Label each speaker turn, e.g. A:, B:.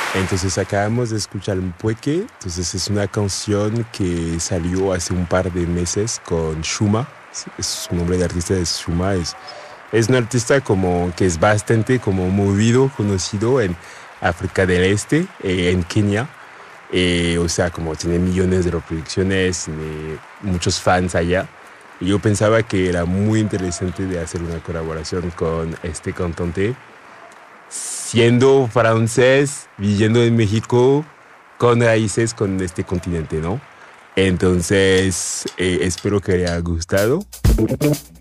A: Entonces acabamos de escuchar un Pueque, entonces es una canción que salió hace un par de meses con Shuma, su nombre de artista es Shuma, es un artista como que es bastante como movido, conocido en África del Este, en Kenia, o sea, como tiene millones de reproducciones, tiene muchos fans allá. Y yo pensaba que era muy interesante de hacer una colaboración con este cantante siendo francés, viviendo en México, con raíces con este continente, ¿no? Entonces, espero que le haya gustado.